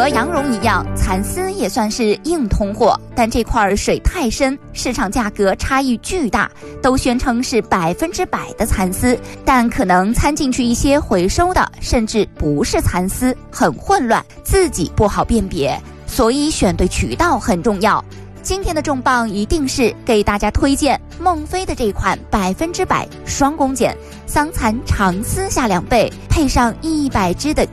和羊绒一样，蚕丝也算是硬通货，但这块水太深，市场价格差异巨大，都宣称是100%的蚕丝，但可能掺进去一些回收的，甚至不是蚕丝，很混乱，自己不好辨别，所以选对渠道很重要。今天的重磅一定是给大家推荐孟非的这款100%双弓剪桑蚕长丝下2倍，配上100支的